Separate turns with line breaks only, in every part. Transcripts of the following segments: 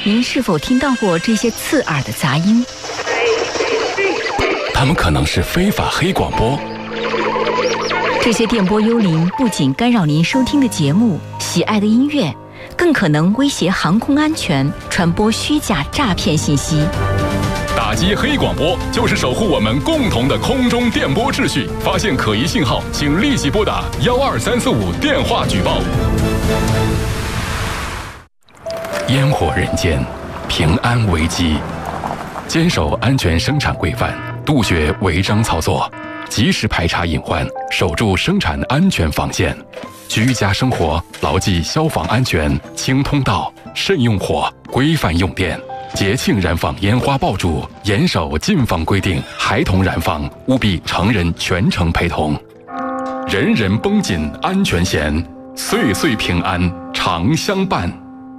您是否听到过这些刺耳的杂音？
它们可能是非法黑广播。
这些电波幽灵不仅干扰您收听的节目、喜爱的音乐，更可能威胁航空安全，传播虚假诈骗信息。
打击黑广播就是守护我们共同的空中电波秩序。发现可疑信号，请立即拨打12345电话举报。烟火人间，平安危机。坚守安全生产规范，杜绝违章操作，及时排查隐患，守住生产安全防线。居家生活牢记消防安全，清通道，慎用火，规范用电。节庆燃放烟花爆竹，严守禁放规定，孩童燃放务必成人全程陪同。人人绷紧安全弦，岁岁平安常相伴。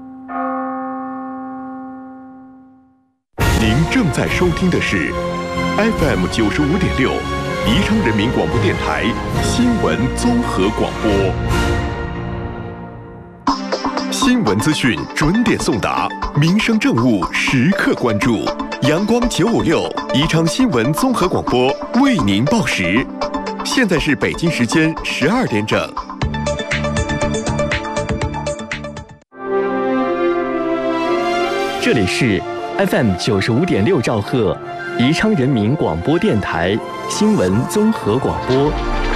您正在收听的是 FM 95.6宜昌人民广播电台新闻综合广播。新闻资讯准点送达，民生政务时刻关注。阳光956宜昌新闻综合广播为您报时。现在是北京时间12点整。
这里是 FM 95.6兆赫，宜昌人民广播电台新闻综合广播。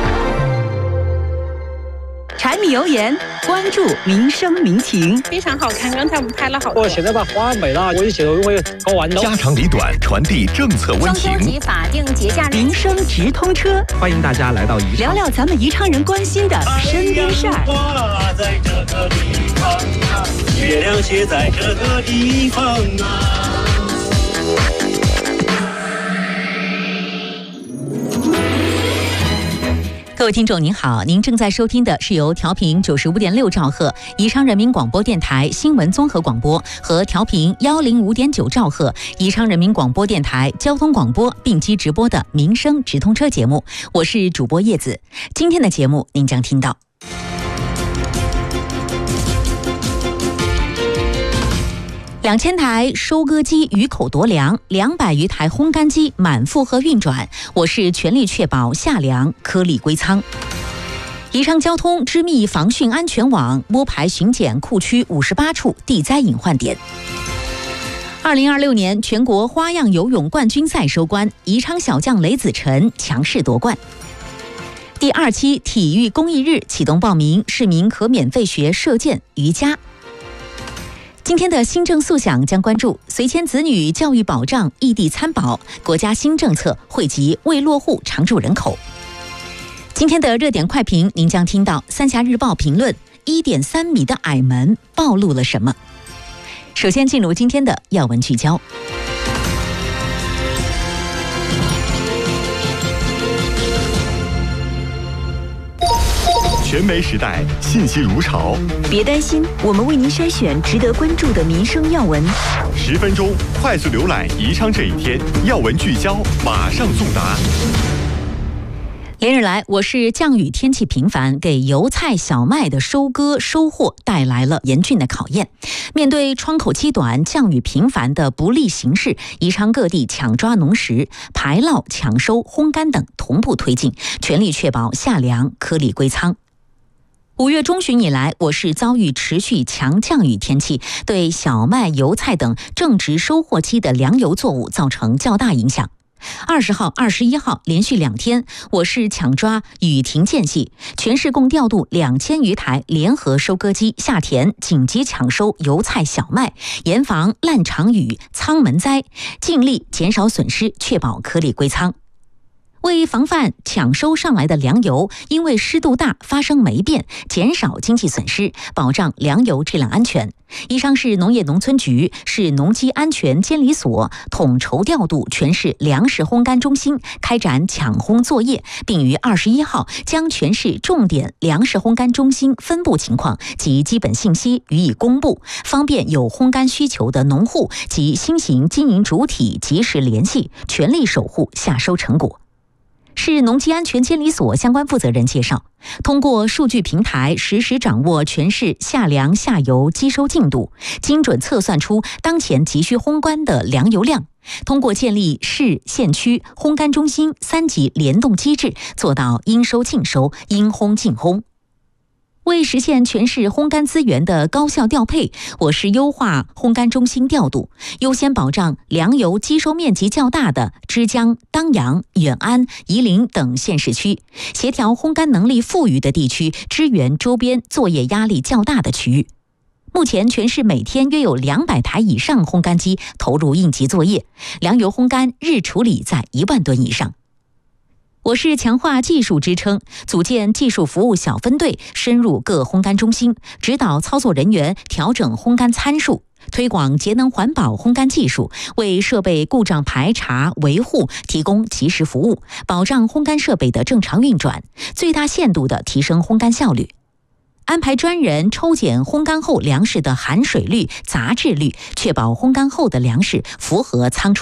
柴米油盐，关注民生民情，
非常好看。刚才我们拍了好
多。现在把花美了，我就觉得会搞完了。
家长里短，传递政策温情。
中秋节法定节假日，
民生直通车，
欢迎大家来到宜
聊
昌，
聊咱们宜昌人关心的身边事儿。
在这个地方啊，月亮却在这个地方啊。
各位听众您好，您正在收听的是由调频95.6兆赫宜昌人民广播电台新闻综合广播和调频105.9兆赫宜昌人民广播电台交通广播并机直播的民生直通车节目，我是主播叶子。今天的节目您将听到2000台收割机鱼口夺粮，200余台烘干机满负荷运转，我市全力确保下粮颗粒归仓。宜昌交通织密防汛安全网，摸排巡检库区58处地灾隐患点。2026年全国花样游泳冠军赛收官，宜昌小将雷子晨强势夺冠。第2期体育公益日启动报名，市民可免费学射箭、瑜伽。今天的新政速享将关注随迁子女教育保障异地参保，国家新政策惠及未落户常住人口。今天的热点快评，您将听到三峡日报评论1.3米的矮门暴露了什么。首先进入今天的要闻聚焦。
全媒时代，信息如潮。
别担心，我们为您筛选值得关注的民生要闻。
10分钟快速浏览宜昌这一天要闻聚焦，马上送达。
连日来，我市降雨天气频繁，给油菜、小麦的收割收获带来了严峻的考验。面对窗口期短、降雨频繁的不利形势，宜昌各地抢抓农时、排涝、抢收、烘干等同步推进，全力确保下粮颗粒归仓。5月中旬以来，我市遭遇持续强降雨天气，对小麦、油菜等正值收获期的粮油作物造成较大影响。20号、21号连续2天，我市抢抓雨停间隙，全市共调度2000余台联合收割机下田紧急抢收油菜、小麦，严防烂场雨、仓门灾，尽力减少损失，确保颗粒归仓。为防范抢收上来的粮油因为湿度大发生霉变，减少经济损失，保障粮油质量安全，宜昌市农业农村局、市农机安全监理所统筹调度全市粮食烘干中心开展抢烘作业，并于21号将全市重点粮食烘干中心分布情况及基本信息予以公布，方便有烘干需求的农户及新型经营主体及时联系，全力守护夏收成果。 市农机安全监理所相关负责人介绍，通过数据平台实时掌握全市夏粮下游机收进度，精准测算出当前急需烘干的粮油量，通过建立市、县区烘干中心3级联动机制，做到应收尽收、应烘尽烘。为实现全市烘干资源的高效调配，我市优化烘干中心调度，优先保障粮油机收面积较大的枝江、当阳、远安、夷陵等县市区，协调烘干能力富裕的地区，支援周边作业压力较大的区域。目前全市每天约有200台以上烘干机投入应急作业，粮油烘干日处理在1万吨以上。我市强化技术支撑，组建技术服务小分队，深入各烘干中心，指导操作人员调整烘干参数，推广节能环保烘干技术，为设备故障排查维护提供及时服务，保障烘干设备的正常运转，最大限度地提升烘干效率。安排专人抽检烘干后粮食的含水率、杂质率，确保烘干后的粮食符合仓储